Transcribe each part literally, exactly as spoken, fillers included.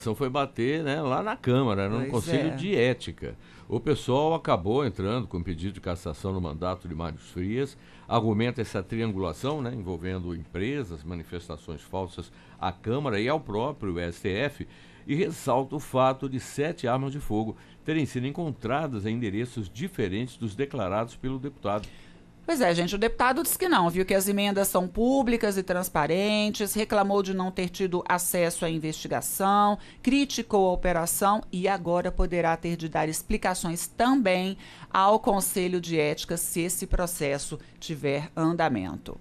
foi bater, né, lá na Câmara, no Pois Conselho é. de Ética. O pessoal acabou entrando com pedido de cassação no mandato de Mário Frias, argumenta essa triangulação, né, envolvendo empresas, manifestações falsas à Câmara e ao próprio S T F, e ressalta o fato de sete armas de fogo terem sido encontradas em endereços diferentes dos declarados pelo deputado. Pois é, gente, o deputado disse que não, viu que as emendas são públicas e transparentes, reclamou de não ter tido acesso à investigação, criticou a operação e agora poderá ter de dar explicações também ao Conselho de Ética se esse processo tiver andamento.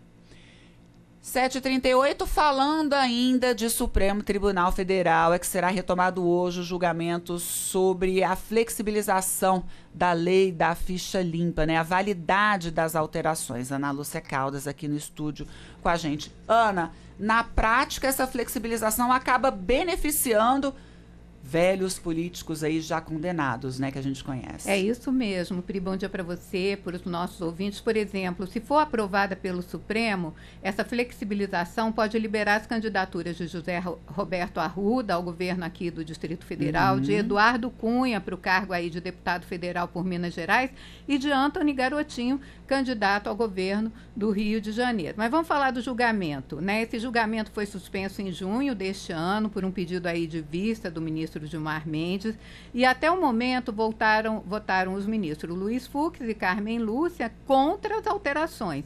sete e trinta e oito, falando ainda de Supremo Tribunal Federal, é que será retomado hoje o julgamento sobre a flexibilização da lei da ficha limpa, né? A validade das alterações. Ana Lúcia Caldas aqui no estúdio com a gente. Ana, na prática essa flexibilização acaba beneficiando velhos políticos aí já condenados, né, que a gente conhece. É isso mesmo, Pri, bom dia para você, para os nossos ouvintes. Por exemplo, se for aprovada pelo Supremo, essa flexibilização pode liberar as candidaturas de José Roberto Arruda ao governo aqui do Distrito Federal, uhum. de Eduardo Cunha para o cargo aí de deputado federal por Minas Gerais e de Antony Garotinho, candidato ao governo do Rio de Janeiro. Mas vamos falar do julgamento, né? Esse julgamento foi suspenso em junho deste ano por um pedido aí de vista do ministro Gilmar Mendes, e até o momento voltaram, votaram os ministros Luiz Fux e Carmen Lúcia contra as alterações.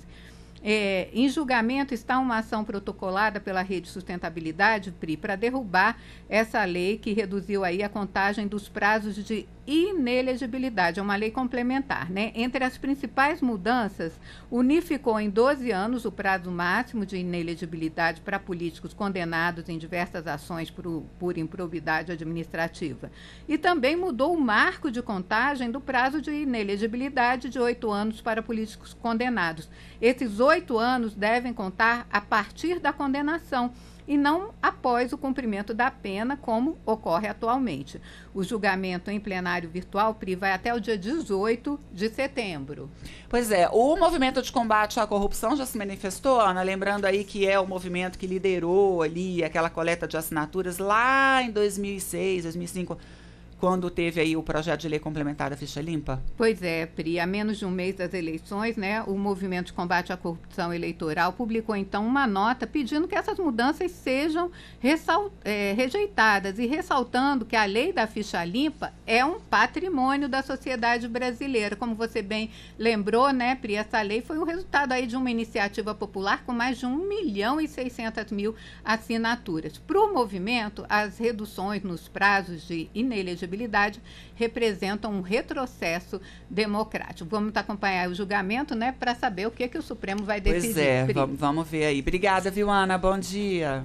É, em julgamento está uma ação protocolada pela Rede Sustentabilidade, Pri, para derrubar essa lei que reduziu aí a contagem dos prazos de inelegibilidade. É uma lei complementar, né? Entre as principais mudanças, unificou em doze anos o prazo máximo de inelegibilidade para políticos condenados em diversas ações por, por improbidade administrativa. E também mudou o marco de contagem do prazo de inelegibilidade de oito anos para políticos condenados. Esses oito anos devem contar a partir da condenação e não após o cumprimento da pena, como ocorre atualmente. O julgamento em plenário virtual, Pri, vai até o dia dezoito de setembro. Pois é, o movimento de combate à corrupção já se manifestou, Ana, lembrando aí que é o movimento que liderou ali aquela coleta de assinaturas lá em dois mil e seis, dois mil e cinco, quando teve aí o projeto de lei complementar da ficha limpa? Pois é, Pri, há menos de um mês das eleições, né, o Movimento de Combate à Corrupção Eleitoral publicou então uma nota pedindo que essas mudanças sejam ressal- é, rejeitadas e ressaltando que a lei da ficha limpa é um patrimônio da sociedade brasileira. Como você bem lembrou, né, Pri, essa lei foi o resultado aí de uma iniciativa popular com mais de um milhão e seiscentas mil assinaturas. Para o movimento, as reduções nos prazos de inelegibilidade representam um retrocesso democrático. Vamos acompanhar o julgamento, né, para saber o que, que o Supremo vai decidir. Pois é, v- vamos ver aí. Obrigada, viu, Ana? Bom dia.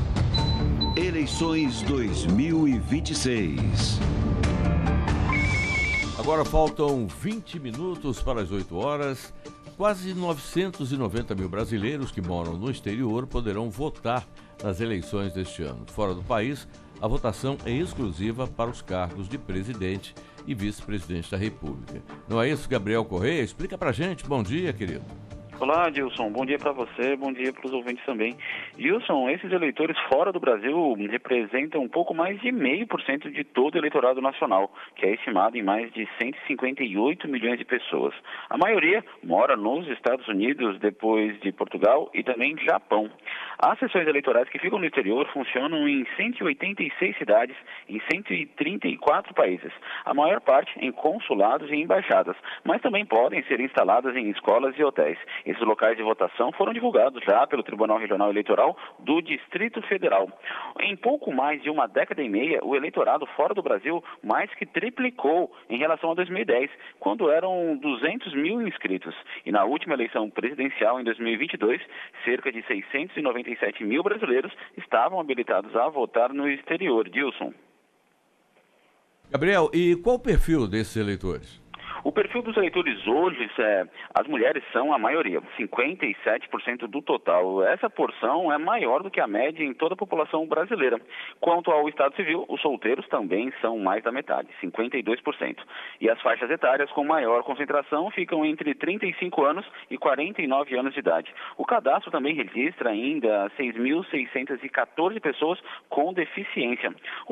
Eleições dois mil e vinte e seis. Agora faltam vinte minutos para as oito horas. Quase novecentos e noventa mil brasileiros que moram no exterior poderão votar nas eleições deste ano. Fora do país, a votação é exclusiva para os cargos de presidente e vice-presidente da República. Não é isso, Gabriel Correia? Explica pra gente. Bom dia, querido. Olá, Dilson. Bom dia para você, bom dia para os ouvintes também. Dilson, esses eleitores fora do Brasil representam um pouco mais de meio por cento de todo o eleitorado nacional, que é estimado em mais de cento e cinquenta e oito milhões de pessoas. A maioria mora nos Estados Unidos, depois de Portugal e também Japão. As sessões eleitorais que ficam no exterior funcionam em cento e oitenta e seis cidades em cento e trinta e quatro países. A maior parte em consulados e embaixadas, mas também podem ser instaladas em escolas e hotéis. Esses locais de votação foram divulgados já pelo Tribunal Regional Eleitoral do Distrito Federal. Em pouco mais de uma década e meia, o eleitorado fora do Brasil mais que triplicou em relação a dois mil e dez, quando eram duzentos mil inscritos. E na última eleição presidencial, em dois mil e vinte e dois, cerca de seiscentos e noventa e sete mil brasileiros estavam habilitados a votar no exterior. Dilson. Gabriel, e qual o perfil desses eleitores? O perfil dos eleitores hoje, é, as mulheres são a maioria, cinquenta e sete por cento do total. Essa porção é maior do que a média em toda a população brasileira. Quanto ao Estado Civil, os solteiros também são mais da metade, cinquenta e dois por cento. E as faixas etárias com maior concentração ficam entre trinta e cinco anos e quarenta e nove anos de idade. O cadastro também registra ainda seis mil seiscentas e quatorze pessoas com deficiência.